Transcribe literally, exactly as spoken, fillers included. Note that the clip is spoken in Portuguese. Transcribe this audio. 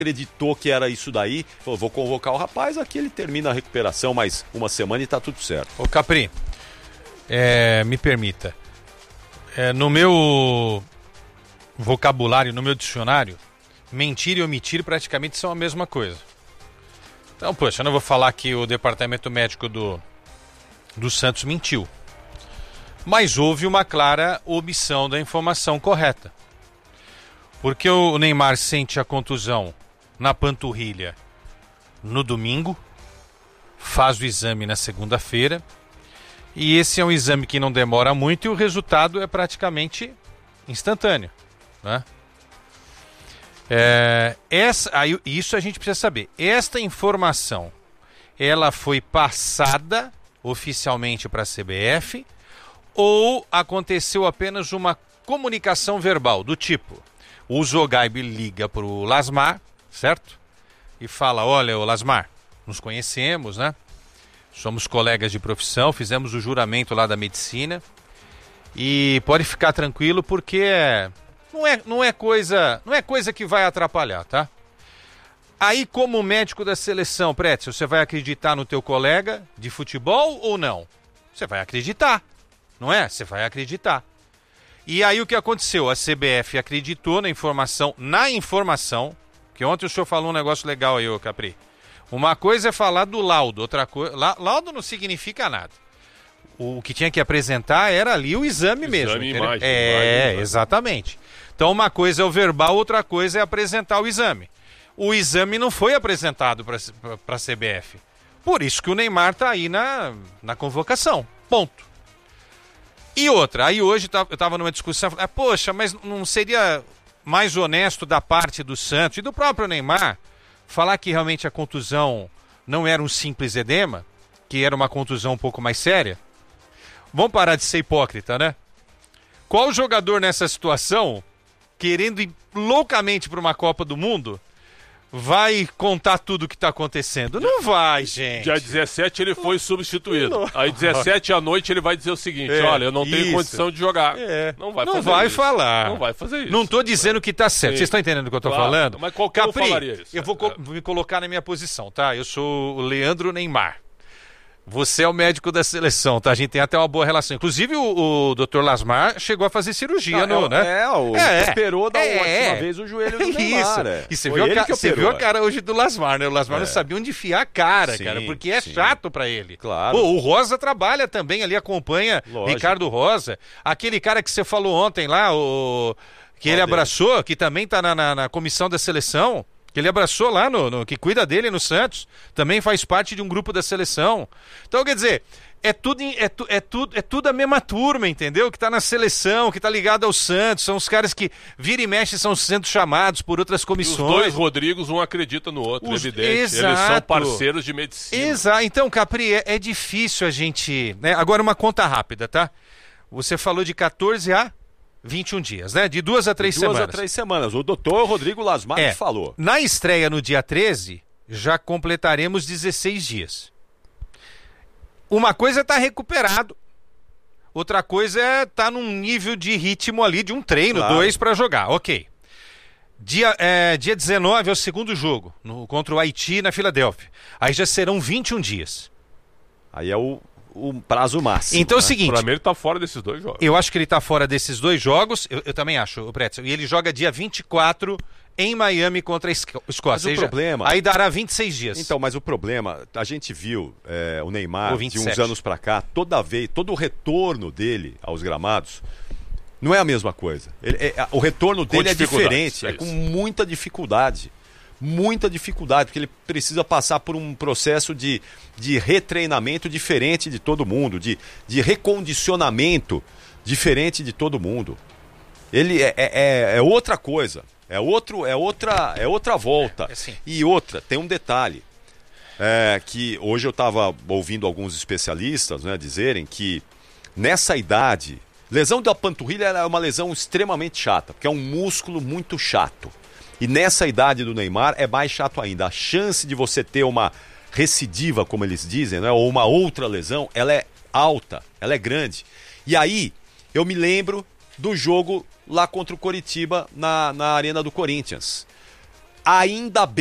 acreditou que era isso daí, falou, vou convocar o rapaz, aqui ele termina a recuperação, mais uma semana e tá tudo certo. Ô Capri, é, me permita, é, no meu vocabulário, no meu dicionário, mentir e omitir praticamente são a mesma coisa. Então, poxa, eu não vou falar que o departamento médico do, do Santos mentiu, mas houve uma clara omissão da informação correta. Porque o Neymar sente a contusão na panturrilha no domingo, faz o exame na segunda-feira, e esse é um exame que não demora muito e o resultado é praticamente instantâneo, né? É, essa, aí, isso a gente precisa saber. Esta informação, ela foi passada oficialmente para a C B F ou aconteceu apenas uma comunicação verbal do tipo, o Zogaib liga para o Lasmar, certo? E fala, olha, ô Lasmar, nos conhecemos, né? Somos colegas de profissão, fizemos o juramento lá da medicina e pode ficar tranquilo porque não é, não é, coisa, não é coisa que vai atrapalhar, tá? Aí, como médico da seleção, Pretzel, você vai acreditar no teu colega de futebol ou não? Você vai acreditar, não é? Você vai acreditar. E aí o que aconteceu? A C B F acreditou na informação, na informação, que ontem o senhor falou um negócio legal aí, ô Capri. Uma coisa é falar do laudo, outra coisa... Laudo não significa nada. O que tinha que apresentar era ali o exame, exame mesmo. Imagem, é, imagem, exatamente. Então uma coisa é o verbal, outra coisa é apresentar o exame. O exame não foi apresentado para a C B F. Por isso que o Neymar está aí na, na convocação. Ponto. E outra, aí hoje eu estava numa discussão, ah, poxa, mas não seria mais honesto da parte do Santos e do próprio Neymar falar que realmente a contusão não era um simples edema, que era uma contusão um pouco mais séria? Vamos parar de ser hipócrita, né? Qual jogador nessa situação, querendo ir loucamente para uma Copa do Mundo, vai contar tudo o que está acontecendo? Não vai, gente. Dia dezessete ele foi substituído. Não. Aí dezessete à noite ele vai dizer o seguinte, é, olha, eu não tenho isso. condição de jogar. É. Não vai, não fazer vai isso. falar. Não vai fazer isso. Não estou dizendo que está certo. Sim. Vocês estão entendendo o que eu estou claro, falando? Mas qualquer um falaria isso. Eu vou co- me colocar na minha posição, tá? Eu sou o Leandro Neymar. Você é o médico da seleção, tá? A gente tem até uma boa relação. Inclusive, o, o doutor Lasmar chegou a fazer cirurgia, não, no, é, né? É, o é, operou da é, última é. vez o joelho do Isso. Neymar. É. E você viu, a, você viu a cara hoje do Lasmar, né? O Lasmar é. não sabia onde enfiar a cara, sim, cara, porque é sim. chato pra ele. Claro. Pô, o Rosa trabalha também ali, acompanha Lógico. Ricardo Rosa. Aquele cara que você falou ontem lá, o que Qual ele dele? abraçou, que também tá na, na, na comissão da seleção. Que ele abraçou lá, no, no, que cuida dele no Santos, também faz parte de um grupo da seleção. Então, quer dizer, é tudo, é, tu, é, tudo, é tudo a mesma turma, entendeu? Que tá na seleção, que tá ligado ao Santos, são os caras que vira e mexe são sendo chamados por outras comissões. E os dois Rodrigos, um acredita no outro, os... evidente. Exato. Eles são parceiros de medicina. Exato. Então, Capri, é, é difícil a gente... Né? Agora, uma conta rápida, tá? Você falou de catorze a... vinte e um dias, né? De duas a três de duas semanas. Duas a três semanas. O doutor Rodrigo Lasmar é, falou. Na estreia no dia treze, já completaremos dezesseis dias. Uma coisa é estar recuperado. Outra coisa é estar num nível de ritmo ali de um treino, claro. dois para jogar. Ok. Dia, é, dia dezenove é o segundo jogo, no, contra o Haiti na Filadélfia. Aí já serão vinte e um dias. Aí é o... o prazo máximo. Então é né? o seguinte... Para mim ele tá fora desses dois jogos. Eu acho que ele tá fora desses dois jogos, eu, eu também acho, o Pretzel. E ele joga dia vinte e quatro em Miami contra a Escócia. Mas o problema... Aí dará vinte e seis dias. Então, mas o problema, a gente viu é, o Neymar de uns anos para cá, toda vez, todo o retorno dele aos gramados, não é a mesma coisa. Ele, é, o retorno dele é diferente, é, é com muita dificuldade. Muita dificuldade, porque ele precisa passar por um processo de, de retreinamento diferente de todo mundo, de, de recondicionamento diferente de todo mundo. Ele é, é, é outra coisa, é, outro, é, outra, é outra volta. É assim. E outra, tem um detalhe, é, que hoje eu estava ouvindo alguns especialistas, né, dizerem que nessa idade, lesão da panturrilha é uma lesão extremamente chata, porque é um músculo muito chato. E nessa idade do Neymar é mais chato ainda. A chance de você ter uma recidiva, como eles dizem, né, ou uma outra lesão, ela é alta, ela é grande. E aí, eu me lembro do jogo lá contra o Coritiba na, na Arena do Corinthians. ainda bem